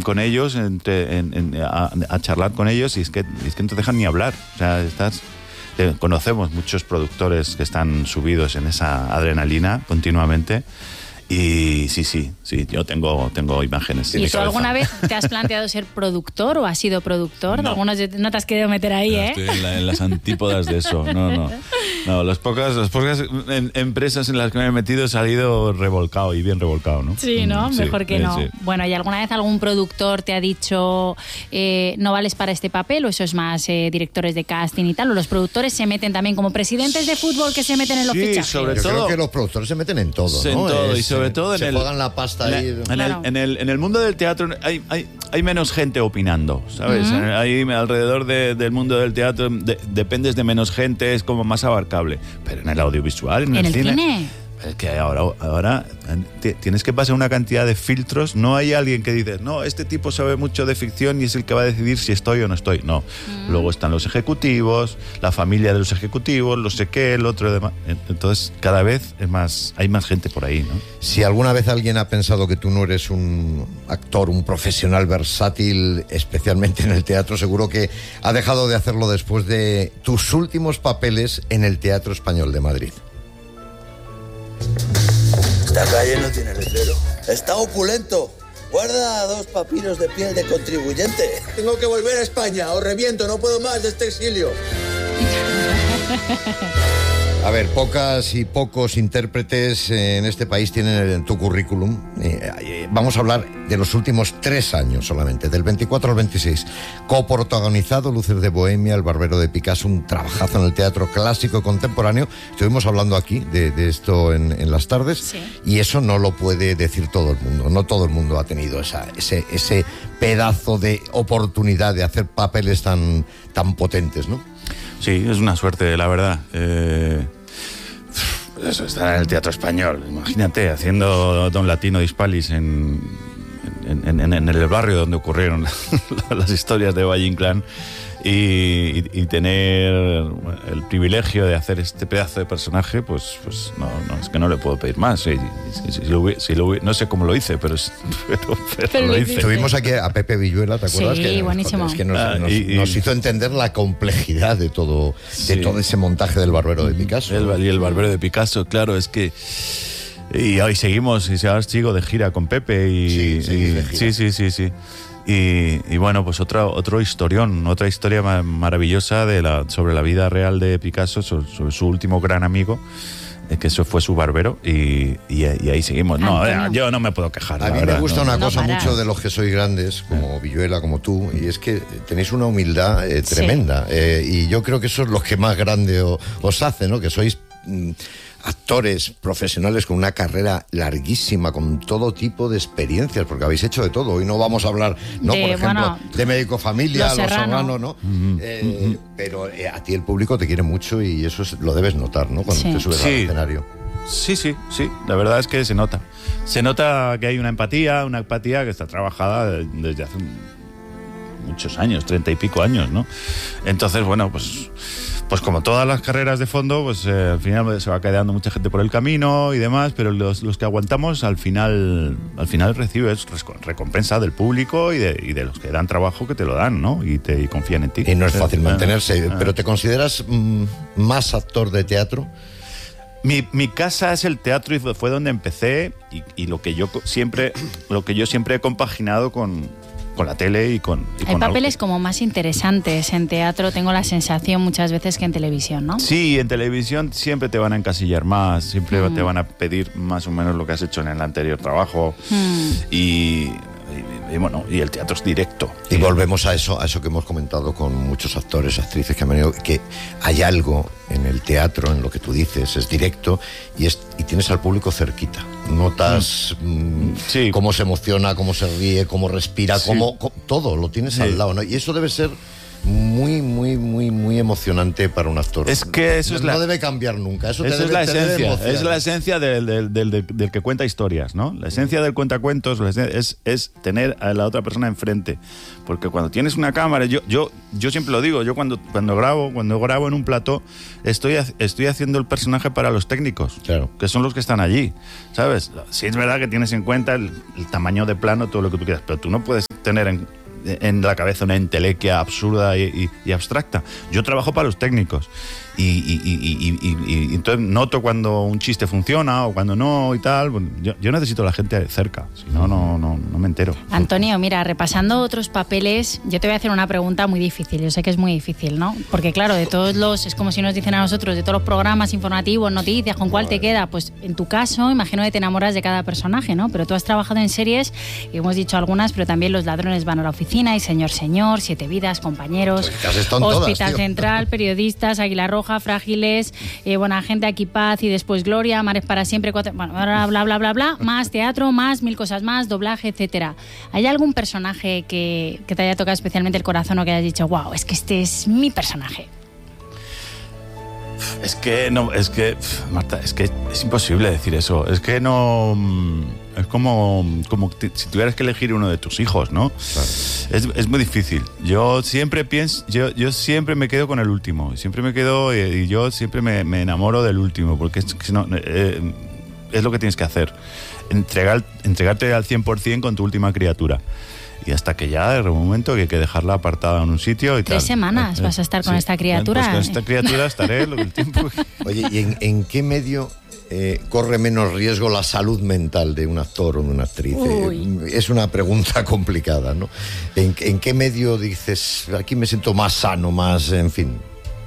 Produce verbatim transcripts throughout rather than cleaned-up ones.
con ellos, entre, en, en, a, a charlar con ellos, y es que, es que no te dejan ni hablar. O sea, estás... Te, conocemos muchos productores que están subidos en esa adrenalina continuamente. Y sí, sí, sí, yo tengo, tengo imágenes. ¿Y tú alguna vez te has planteado ser productor o has sido productor? No. Algunos no te has querido meter ahí, no, ¿eh? Estoy en, la, en las antípodas de eso. No, no. No, las pocas, las pocas en, empresas en las que me he metido he salido revolcado y bien revolcado, ¿no? Sí, ¿no? Sí, Mejor que sí, no. sí. Bueno, ¿y alguna vez algún productor te ha dicho eh, no vales para este papel? ¿O eso es más eh, directores de casting y tal? ¿O los productores se meten también como presidentes de fútbol que se meten en los Sí, fichajes? sobre Yo todo- creo que los productores se meten en todo, Sí, ¿no? en todo, Es, y sobre eh, todo en se el- juegan la pasta En, ahí. en Claro. el, en, el, en el mundo del teatro hay, hay, hay menos gente opinando, ¿sabes? Ujú. Ahí alrededor de, del mundo del teatro de, dependes de menos gente, es como más abarcable. Pero en el audiovisual, en, ¿En el, el cine... cine? Es que ahora, ahora t- tienes que pasar una cantidad de filtros. No hay alguien que dice, no, este tipo sabe mucho de ficción y es el que va a decidir si estoy o no estoy. No. Mm. Luego están los ejecutivos, la familia de los ejecutivos, lo sé qué, el otro demás. Entonces, cada vez es más, hay más gente por ahí, ¿no? Si alguna vez alguien ha pensado que tú no eres un actor, un profesional versátil, especialmente en el teatro, seguro que ha dejado de hacerlo después de tus últimos papeles en el Teatro Español de Madrid. Esta calle no tiene letrero. Está opulento. Guarda dos papiros de piel de contribuyente. Tengo que volver a España o reviento, no puedo más de este exilio. A ver, pocas y pocos intérpretes en este país tienen en tu currículum. Eh, eh, vamos a hablar de los últimos tres años solamente, del veinticuatro al veintiséis. Coprotagonizado Luces de Bohemia, El Barbero de Picasso, un trabajazo en el teatro clásico contemporáneo. Estuvimos hablando aquí de, de esto en, en las tardes, Sí. y eso no lo puede decir todo el mundo. No todo el mundo ha tenido esa, ese, ese pedazo de oportunidad de hacer papeles tan, tan potentes, ¿no? Sí, es una suerte, la verdad. Eh, eso, estar en el Teatro Español. Imagínate, haciendo Don Latino Dispalis en, en, en, en el barrio donde ocurrieron las historias de Valle Inclán. Y, y, y tener el privilegio de hacer este pedazo de personaje, pues, pues no, no, es que no le puedo pedir más. Si, si, si lo, hubi- si lo hubi- no sé cómo lo hice, pero, es- pero, pero Pero lo lo hice. hiciste. Tuvimos aquí a Pepe Villuela, ¿te acuerdas? Sí, que, buenísimo. Es que nos, Ah, nos- y- y- nos hizo entender la complejidad de todo, Sí. de todo ese montaje del Barbero de Picasso. El, y el Barbero de Picasso, claro, es que... Y hoy seguimos, y ahora sigo de gira con Pepe y... Sí, seguís y- de gira. sí, sí, sí, sí. Y, y bueno, pues otra, otro historión, otra historia ma- maravillosa de la, sobre la vida real de Picasso, sobre, sobre su último gran amigo, eh, que eso fue su barbero, y, y, y ahí seguimos. No, Antonio. eh, yo no me puedo quejar. A la mí verdad, me gusta no. una No cosa paras. mucho de los que sois grandes, como Villuela, como tú, y es que tenéis una humildad eh, Sí. tremenda. Eh, y yo creo que eso es lo que más grande o- os hace, ¿no? Que sois mm, actores profesionales con una carrera larguísima, con todo tipo de experiencias, porque habéis hecho de todo. Hoy no vamos a hablar, ¿no? De, por ejemplo, bueno, de médico familia, Los Los Serrano. Serrano, ¿no? Eh, pero eh, a ti el público te quiere mucho y eso es- lo debes notar, ¿no? Cuando Sí. te subes al Sí. escenario. Sí, sí, sí, la verdad es que se nota. Se nota que hay una empatía, una empatía que está trabajada desde hace muchos años, treinta y pico años, ¿no? Entonces, bueno, pues, pues como todas las carreras de fondo, pues eh, al final se va quedando mucha gente por el camino y demás, pero los, los que aguantamos al final, al final recibes res- recompensa del público y de, y de los que dan trabajo que te lo dan, ¿no? Y te y confían en ti. Y no es fácil Eh, mantenerse, eh, pero ¿te consideras mm, más actor de teatro? Mi, mi casa es el teatro y fue donde empecé y, y lo que yo co- siempre lo que yo siempre he compaginado con, con la tele y con y Hay con papeles algo. como más interesantes en teatro, tengo la sensación muchas veces que en televisión, ¿no? Sí, en televisión siempre te van a encasillar más, siempre Mm. te van a pedir más o menos lo que has hecho en el anterior trabajo Mm. y, y- y bueno, y el teatro es directo. Y volvemos a eso, a eso que hemos comentado con muchos actores, actrices que han venido, que hay algo en el teatro, en lo que tú dices, es directo y, es, y tienes al público cerquita. Notas mm, Sí. cómo se emociona, cómo se ríe, cómo respira, Sí. cómo, co- todo lo tienes Sí. al lado, ¿no? Y eso debe ser muy, muy, muy, muy emocionante para un actor. Es que eso no, es la- no debe cambiar nunca. Eso te Esa es debe- la te debe esencia, emocionar. es la esencia del, del, del, del- del que cuenta historias, ¿no? La esencia del cuentacuentos la esencia es, es tener a la otra persona enfrente. Porque cuando tienes una cámara, yo, yo, yo siempre lo digo, yo cuando, cuando grabo, cuando grabo en un plató, estoy, ha- estoy haciendo el personaje para los técnicos, Claro. que son los que están allí, ¿sabes? Sí es verdad que tienes en cuenta el, el tamaño de plano, todo lo que tú quieras, pero tú no puedes tener en, en la cabeza una entelequia absurda y, y, y abstracta. Yo trabajo para los técnicos. Y, y, y, y, y, y entonces noto cuando un chiste funciona o cuando no y tal. Bueno, yo, yo necesito a la gente cerca, si no, no, no, no me entero. Antonio, mira, repasando otros papeles, yo te voy a hacer una pregunta muy difícil. Yo sé que es muy difícil, ¿no? Porque claro, de todos los, es como si nos dicen a nosotros, de todos los programas informativos, noticias, ¿con cuál te queda? Pues en tu caso, imagino que te enamoras de cada personaje, ¿no? Pero tú has trabajado en series, y hemos dicho algunas, pero también Los ladrones van a la oficina, y Señor, Señor, Siete vidas, Compañeros, pues Hospital todas, Central, Periodistas, Águila Roja, Frágiles, eh, Buena Gente, Aquí Paz y después Gloria, Mares para siempre, cuatro, bueno, bla, bla, bla, bla, bla, más teatro, más mil cosas más, doblaje, etcétera. ¿Hay algún personaje que, que te haya tocado especialmente el corazón o que hayas dicho, wow, es que este es mi personaje? Es que no, es que, Marta, es que es imposible decir eso. Es que no. Es como, como t- si tuvieras que elegir uno de tus hijos, ¿no? Claro. Es, es muy difícil. Yo siempre pienso, yo, yo siempre me quedo con el último. Siempre me quedo y, y yo siempre me, me enamoro del último, porque es, que no, eh, es lo que tienes que hacer. Entregar, entregarte al cien por ciento con tu última criatura. Y hasta que ya de un momento que hay que dejarla apartada en un sitio y Tres tal. semanas Eh, vas a estar con sí. esta criatura. Pues con esta criatura estaré lo el tiempo. Oye, ¿y en, en qué medio eh, corre menos riesgo la salud mental de un actor o de una actriz? Eh, es una pregunta complicada, ¿no? ¿En, ¿En qué medio dices, aquí me siento más sano, más, en fin?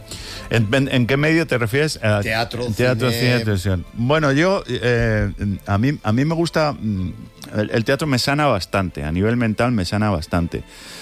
¿En, en, en qué medio te refieres? A Teatro, teatro, cine. cine, televisión. Bueno, yo, eh, a, mí, a mí me gusta, el, el teatro me sana bastante, a nivel mental me sana bastante,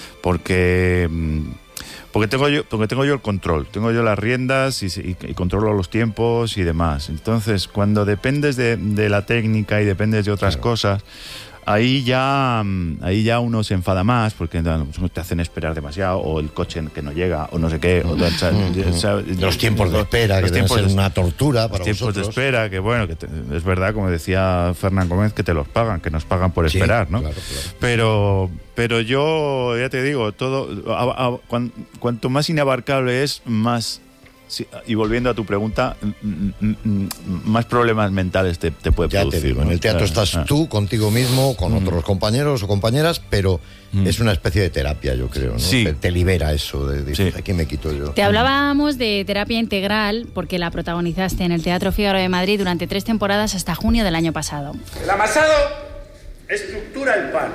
porque, porque, tengo, yo, porque tengo yo el control, tengo yo las riendas y, y, y controlo los tiempos y demás. Entonces, cuando dependes de, de la técnica y dependes de otras claro. cosas, ahí ya, ahí ya uno se enfada más porque te hacen esperar demasiado, o el coche que no llega, o no sé qué. O, o sea, o sea, los tiempos de espera, los que tiempos deben ser una tortura para los tiempos vosotros. de espera, que bueno, que te, es verdad, como decía Fernán Gómez, que te los pagan, que nos pagan por sí, esperar, ¿no? Claro, claro. Pero, pero yo, ya te digo, todo, a, a, cuan, cuanto más inabarcable es, más... Sí, y volviendo a tu pregunta, m- m- m- más problemas mentales te, te puede ya producir. Te digo, ¿no? en el teatro ah, estás ah. tú, contigo mismo, con mm. otros compañeros o compañeras, pero mm. es una especie de terapia, yo creo, ¿no? Sí. Te, te libera eso, de, de sí. aquí me quito yo. Te hablábamos de terapia integral porque la protagonizaste en el Teatro Fígaro de Madrid durante tres temporadas hasta junio del año pasado. El amasado estructura el pan.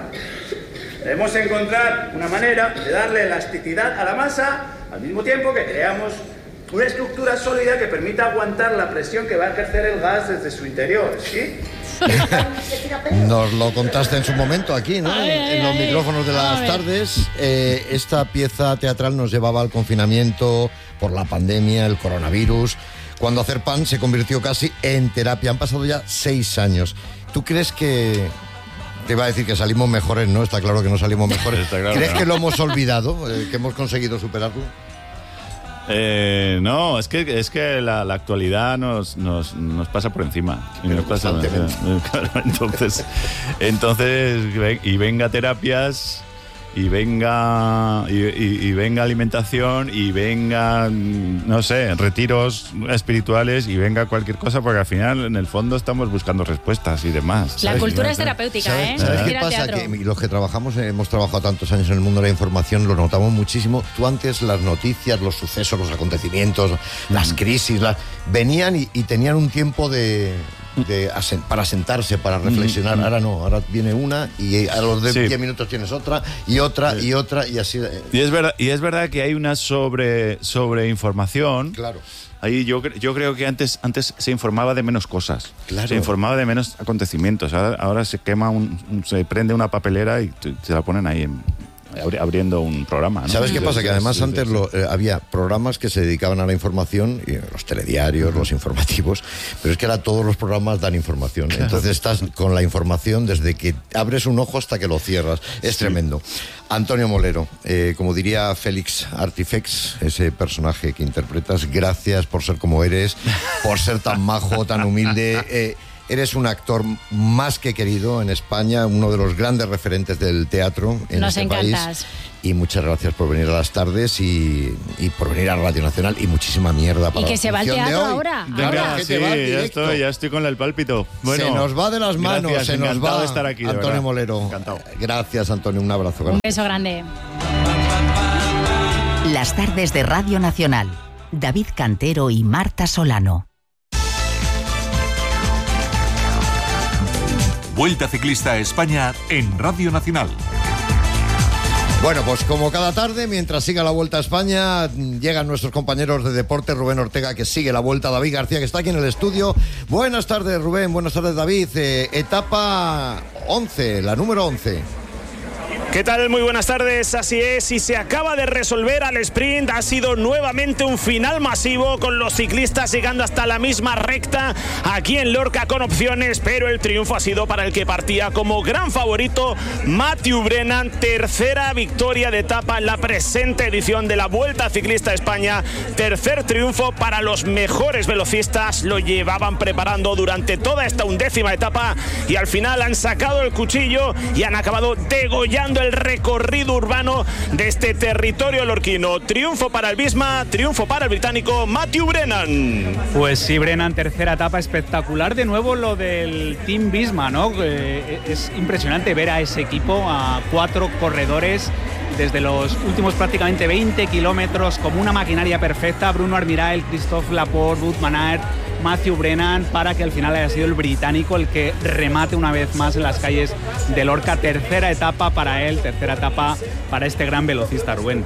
Debemos encontrar una manera de darle elasticidad a la masa al mismo tiempo que creamos una estructura sólida que permita aguantar la presión que va a ejercer el gas desde su interior, ¿sí? Nos lo contaste en su momento aquí, ¿no? Ay, ay, en los ay, micrófonos de las tardes. Eh, esta pieza teatral nos llevaba al confinamiento por la pandemia, el coronavirus, cuando hacer pan se convirtió casi en terapia. Han pasado ya seis años. ¿Tú crees que... Te iba a decir que salimos mejores, ¿no? Está claro que no salimos mejores. Claro, ¿Crees ¿no? que lo hemos olvidado? Eh, ¿Que hemos conseguido superarlo? Eh, no, es que es que la, la actualidad nos, nos, nos pasa por encima. Y nos pasa, claro, entonces, entonces, y venga terapias, y venga y, y, y venga alimentación, y venga, no sé, retiros espirituales, y venga cualquier cosa, porque al final, en el fondo, estamos buscando respuestas y demás. La ¿sabes? cultura ¿No? es terapéutica, ¿Sabes, ¿eh? ¿sabes Ir qué al pasa? teatro. Que los que trabajamos, eh, hemos trabajado tantos años en el mundo de la información, lo notamos muchísimo. Tú antes las noticias, los sucesos, los acontecimientos, mm. las crisis, las, venían y, y tenían un tiempo de... De asen- para sentarse, para reflexionar. Mm-hmm. Ahora no, ahora viene una y a los de sí. diez minutos tienes otra y otra sí. y otra y así. Y es verdad, y es verdad que hay una sobre, sobre información. Claro. Ahí yo, yo creo que antes, antes se informaba de menos cosas. Claro. Se informaba de menos acontecimientos. Ahora, ahora se quema, un, un, se prende una papelera y te, te la ponen ahí en, abriendo un programa, ¿no? ¿Sabes qué Sí, pasa? sí, Que además sí, antes sí, lo, sí. eh, había programas que se dedicaban a la información, y los telediarios, uh-huh. los informativos, pero es que ahora todos los programas dan información. Claro. Entonces estás con la información desde que abres un ojo hasta que lo cierras. Es sí. tremendo. Antonio Molero, eh, como diría Félix Artifex, ese personaje que interpretas, gracias por ser como eres, por ser tan majo, tan humilde. Eh, Eres un actor más que querido en España, uno de los grandes referentes del teatro en Nos este encantas. país. Y muchas gracias por venir a las tardes y, y por venir a Radio Nacional y muchísima mierda para Y que la se va al función de teatro hoy. ahora. Venga, ahora. que sí, te vas ya directo. estoy, ya estoy con el pálpito. Bueno, se nos va de las manos, gracias, se nos encantado va. de estar aquí, de Antonio verdad. Molero. Encantado. Gracias, Antonio, un abrazo. Un beso grande. Las tardes de Radio Nacional. David Cantero y Marta Solano. Vuelta Ciclista a España en Radio Nacional. Bueno, pues como cada tarde, mientras siga la Vuelta a España, llegan nuestros compañeros de deporte, Rubén Ortega, que sigue la Vuelta, David García, que está aquí en el estudio. Buenas tardes, Rubén, buenas tardes, David. Eh, etapa once, la número once. ¿Qué tal? Muy buenas tardes, así es, y se acaba de resolver al sprint, ha sido nuevamente un final masivo con los ciclistas llegando hasta la misma recta aquí en Lorca con opciones, pero el triunfo ha sido para el que partía como gran favorito, Matthew Brennan, tercera victoria de etapa en la presente edición de la Vuelta Ciclista a España, tercer triunfo para los mejores velocistas, lo llevaban preparando durante toda esta undécima etapa y al final han sacado el cuchillo y han acabado degollando el recorrido urbano de este territorio lorquino. Triunfo para el Visma, triunfo para el británico Matthew Brennan. Pues sí, Brennan, tercera etapa espectacular. De nuevo lo del Team Visma, ¿no? Eh, es impresionante ver a ese equipo, a cuatro corredores desde los últimos prácticamente veinte kilómetros como una maquinaria perfecta. Bruno Armirail, Christophe Laporte, Wout van Aert, Matthew Brennan, para que al final haya sido el británico el que remate una vez más en las calles de Lorca. Tercera etapa para él, tercera etapa para este gran velocista, Rubén.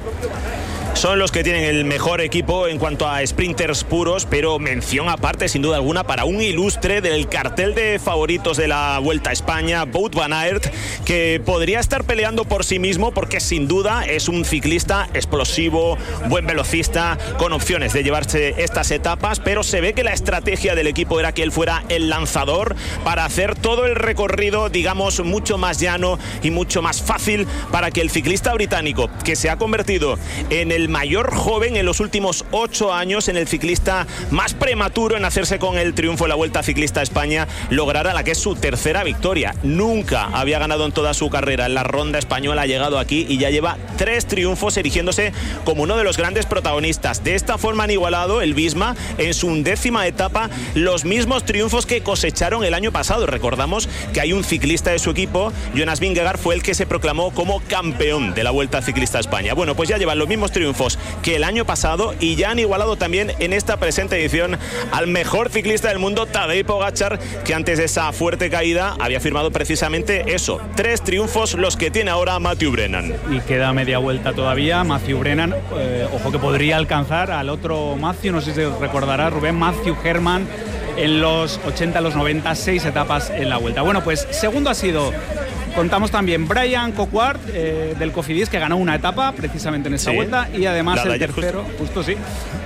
Son los que tienen el mejor equipo en cuanto a sprinters puros, pero mención aparte, sin duda alguna, para un ilustre del cartel de favoritos de la Vuelta a España, Wout van Aert, que podría estar peleando por sí mismo porque sin duda es un ciclista explosivo, buen velocista, con opciones de llevarse estas etapas, pero se ve que la estrategia del equipo era que él fuera el lanzador para hacer todo el recorrido, digamos, mucho más llano y mucho más fácil para que el ciclista británico, que se ha convertido en el mayor joven en los últimos ocho años, en el ciclista más prematuro en hacerse con el triunfo en la Vuelta Ciclista a España, logrará la que es su tercera victoria. Nunca había ganado en toda su carrera en la ronda española, ha llegado aquí y ya lleva tres triunfos, erigiéndose como uno de los grandes protagonistas. De esta forma han igualado el Visma en su undécima etapa los mismos triunfos que cosecharon el año pasado. Recordamos que hay un ciclista de su equipo, Jonas Vingegaard, fue el que se proclamó como campeón de la Vuelta Ciclista a España. Bueno, pues ya llevan los mismos triunfos que el año pasado y ya han igualado también en esta presente edición al mejor ciclista del mundo, Tadej Pogačar, que antes de esa fuerte caída había firmado precisamente eso, tres triunfos los que tiene ahora Matthew Brennan. Y queda media vuelta todavía. Matthew Brennan, eh, ojo que podría alcanzar al otro Matthew, no sé si recordará Rubén, Matthew Herman, en los ochenta, los noventa, seis etapas en la vuelta. Bueno, pues segundo ha sido, contamos también, Brian Coquard, eh, del Cofidis, que ganó una etapa precisamente en esta Sí. vuelta, y además La el de ayer, tercero, justo, justo sí,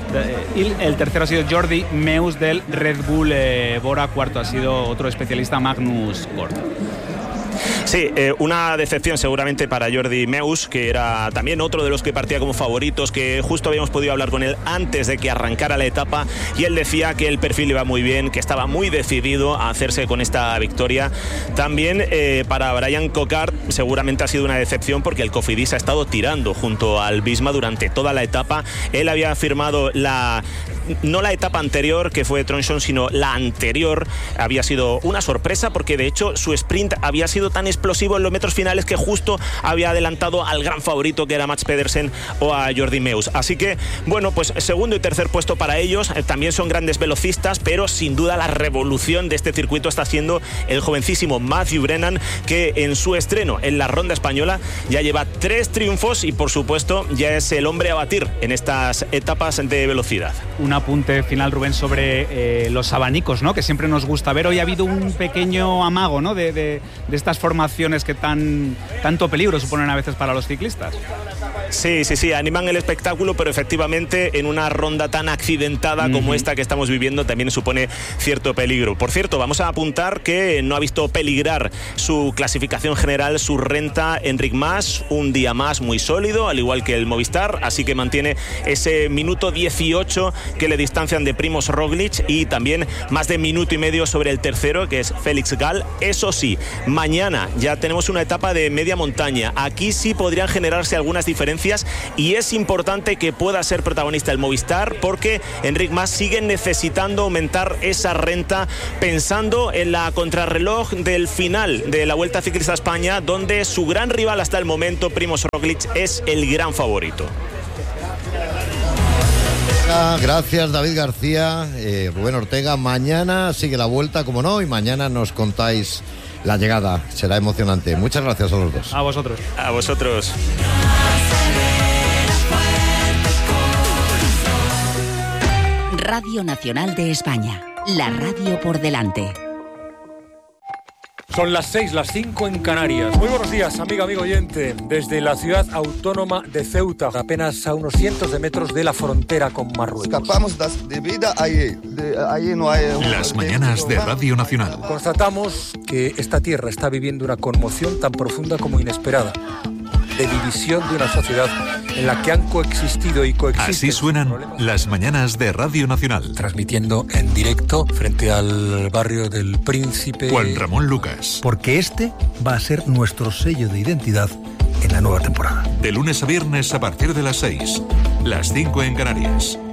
eh, y el tercero ha sido Jordi Meus del Red Bull eh, Bora, cuarto ha sido otro especialista, Magnus Kort. Sí, eh, una decepción seguramente para Jordi Meus, que era también otro de los que partía como favoritos, que justo habíamos podido hablar con él antes de que arrancara la etapa y él decía que el perfil iba muy bien, que estaba muy decidido a hacerse con esta victoria. También eh, para Brian Coquard seguramente ha sido una decepción porque el Cofidis ha estado tirando junto al Visma durante toda la etapa. Él había firmado la... no la etapa anterior, que fue Tronchon, sino la anterior. Había sido una sorpresa porque de hecho su sprint había sido tan explosivo en los metros finales que justo había adelantado al gran favorito, que era Mats Pedersen o a Jordi Meus. Así que, bueno, pues segundo y tercer puesto para ellos. Eh, también son grandes velocistas, pero sin duda la revolución de este circuito está siendo el jovencísimo Matthew Brennan, que en su estreno en la ronda española ya lleva tres triunfos y por supuesto ya es el hombre a batir en estas etapas de velocidad. Un apunte final, Rubén, sobre eh, los abanicos, ¿no?, que siempre nos gusta ver. Hoy ha habido un pequeño amago, ¿no?, de, de, de estas formaciones que tan, tanto peligro suponen a veces para los ciclistas. Sí, sí, sí, animan el espectáculo, pero efectivamente en una ronda tan accidentada uh-huh. como esta que estamos viviendo también supone cierto peligro. Por cierto, vamos a apuntar que no ha visto peligrar su clasificación general, su renta, Enric Mas, un día más muy sólido, al igual que el Movistar, así que mantiene ese minuto dieciocho que le distancian de Primož Roglič y también más de minuto y medio sobre el tercero, que es Félix Gall. Eso sí, mañana ya tenemos una etapa de media montaña. Aquí sí podrían generarse algunas diferencias y es importante que pueda ser protagonista el Movistar, porque Enric Mas sigue necesitando aumentar esa renta pensando en la contrarreloj del final de la Vuelta Ciclista a España, donde su gran rival hasta el momento, Primož Roglič, es el gran favorito. Gracias, David García, eh, Rubén Ortega. Mañana sigue la Vuelta, como no, y mañana nos contáis la llegada. Será emocionante. Muchas gracias a los dos. A vosotros. A vosotros. Radio Nacional de España, la radio por delante. Son las seis, las cinco en Canarias. Muy buenos días, amiga, amigo oyente. Desde la ciudad autónoma de Ceuta, apenas a unos cientos de metros de la frontera con Marruecos. Escapamos de vida allí. De, allí no hay... Las mañanas de Radio Nacional. Constatamos que esta tierra está viviendo una conmoción tan profunda como inesperada, de división de una sociedad en la que han coexistido y coexisten. Así suenan las mañanas de Radio Nacional. Transmitiendo en directo frente al barrio del Príncipe. Juan Ramón Lucas. Porque este va a ser nuestro sello de identidad en la nueva temporada. De lunes a viernes a partir de las seis, las cinco en Canarias.